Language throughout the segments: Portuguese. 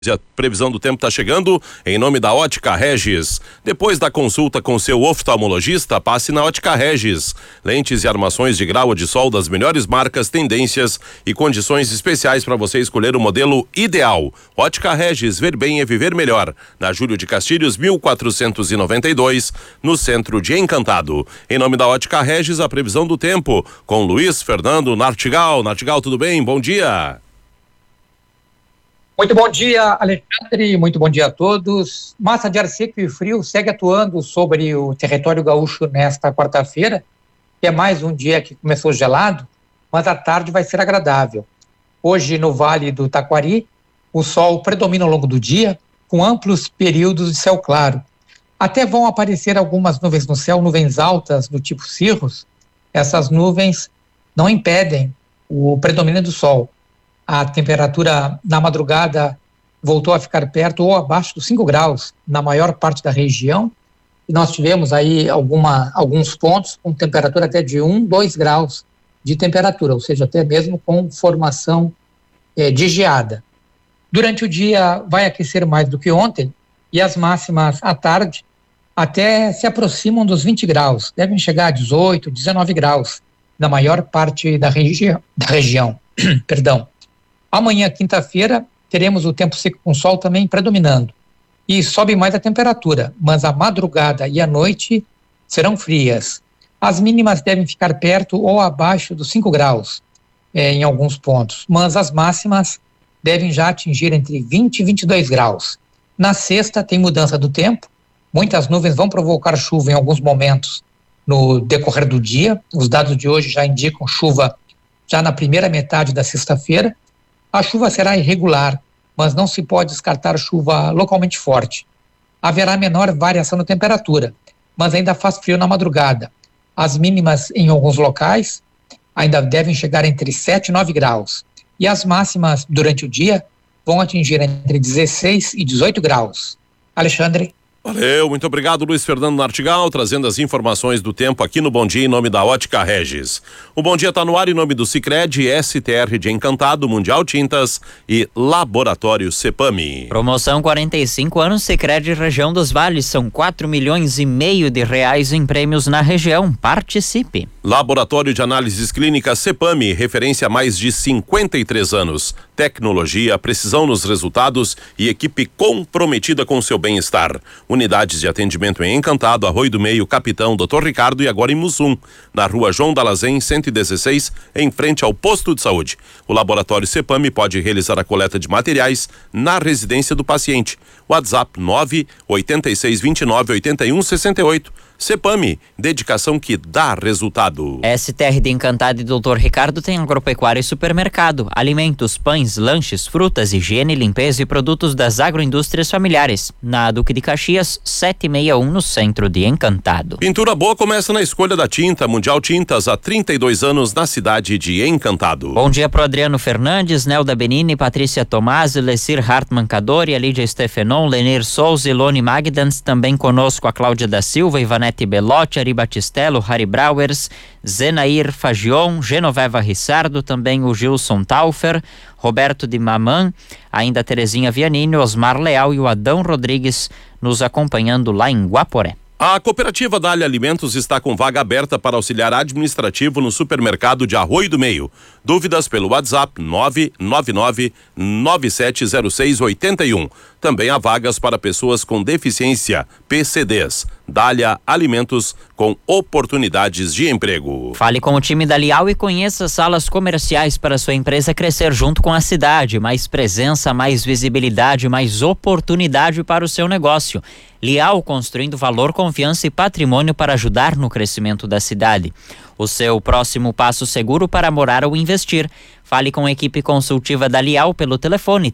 A previsão do tempo está chegando em nome da Ótica Regis. Depois da consulta com seu oftalmologista, passe na Ótica Regis. Lentes e armações de grau de sol das melhores marcas, tendências e condições especiais para você escolher o modelo ideal. Ótica Regis, ver bem é viver melhor. Na Júlio de Castilhos, 1492, no centro de Encantado. Em nome da Ótica Regis, a previsão do tempo com Luiz Fernando Nartigal. Nartigal, tudo bem? Bom dia. Muito bom dia, Alexandre, muito bom dia a todos. Massa de ar seco e frio segue atuando sobre o território gaúcho nesta quarta-feira, que é mais um dia que começou gelado, mas a tarde vai ser agradável. Hoje, no Vale do Taquari, o sol predomina ao longo do dia, com amplos períodos de céu claro. Até vão aparecer algumas nuvens no céu, nuvens altas do tipo cirrus. Essas nuvens não impedem o predomínio do sol. A temperatura na madrugada voltou a ficar perto ou abaixo dos 5 graus na maior parte da região. E nós tivemos aí alguns pontos com temperatura até de 1, 2 graus de temperatura, ou seja, até mesmo com formação de geada. Durante o dia vai aquecer mais do que ontem e as máximas à tarde até se aproximam dos 20 graus. Devem chegar a 18, 19 graus na maior parte da região. Perdão. Amanhã, quinta-feira, teremos o tempo seco com sol também predominando. E sobe mais a temperatura, mas a madrugada e a noite serão frias. As mínimas devem ficar perto ou abaixo dos 5 graus em alguns pontos, mas as máximas devem já atingir entre 20 e 22 graus. Na sexta tem mudança do tempo, muitas nuvens vão provocar chuva em alguns momentos no decorrer do dia. Os dados de hoje já indicam chuva já na primeira metade da sexta-feira. A chuva será irregular, mas não se pode descartar chuva localmente forte. Haverá menor variação na temperatura, mas ainda faz frio na madrugada. As mínimas em alguns locais ainda devem chegar entre 7 e 9 graus. E as máximas durante o dia vão atingir entre 16 e 18 graus. Alexandre. Valeu, muito obrigado, Luiz Fernando Nartigal, trazendo as informações do tempo aqui no Bom Dia em nome da Ótica Regis. O Bom Dia está no ar em nome do Sicredi, STR de Encantado, Mundial Tintas e Laboratório Cepami. Promoção 45 anos Sicredi Região dos Vales, são 4,5 milhões de reais em prêmios na região. Participe. Laboratório de Análises Clínicas Cepami, referência há mais de 53 anos. Tecnologia, precisão nos resultados e equipe comprometida com seu bem-estar. Unidades de atendimento em Encantado, Arroio do Meio, Capitão, Dr. Ricardo e agora em Mussum, na Rua João Dalazen, 116, em frente ao posto de saúde. O Laboratório Cepami pode realizar a coleta de materiais na residência do paciente. WhatsApp 986298168. Cepami, dedicação que dá resultado. STR de Encantado e Dr. Ricardo tem agropecuária e supermercado, alimentos, pães, lanches, frutas, higiene, limpeza e produtos das agroindústrias familiares. Na Duque de Caxias, 761, no centro de Encantado. Pintura boa começa na escolha da tinta. Mundial Tintas, há 32 anos na cidade de Encantado. Bom dia pro Adriano Fernandes, Nelda Benini, Patrícia Tomás, Lecir Hartmann Cadori, Lídia Stefenon, Lenir Souza e Lone Magdans. Também conosco a Cláudia da Silva, Ivanete Belotti, Ari Batistello, Harry Brauers, Zenair Fagion, Genoveva Rissardo, também o Gilson Taufer, Roberto de Maman, ainda a Terezinha Vianini, Osmar Leal e o Adão Rodrigues nos acompanhando lá em Guaporé. A cooperativa Dália Alimentos está com vaga aberta para auxiliar administrativo no supermercado de Arroio do Meio. Dúvidas pelo WhatsApp 999-970681. Também há vagas para pessoas com deficiência, PCDs. Dália Alimentos, com oportunidades de emprego. Fale com o time da Lial e conheça salas comerciais para sua empresa crescer junto com a cidade. Mais presença, mais visibilidade, mais oportunidade para o seu negócio. Lial, construindo valor, confiança e patrimônio para ajudar no crescimento da cidade. O seu próximo passo seguro para morar ou investir. Fale com a equipe consultiva da Lial pelo telefone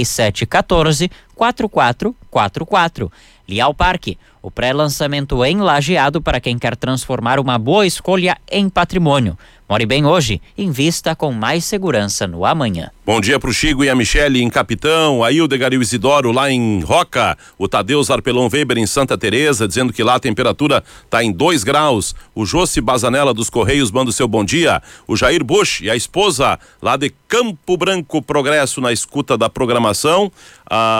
3714-4444. Lial Parque, o pré-lançamento em Lajeado para quem quer transformar uma boa escolha em patrimônio. More bem hoje, invista com mais segurança no amanhã. Bom dia pro Chico e a Michele em Capitão, a Hildegar e o Isidoro lá em Roca, o Tadeu Arpelon Weber em Santa Teresa, dizendo que lá a temperatura tá em 2 graus. O Josi Bazanella dos Correios manda o seu bom dia. O Jair Bush e a esposa lá de Campo Branco, Progresso, na escuta da programação.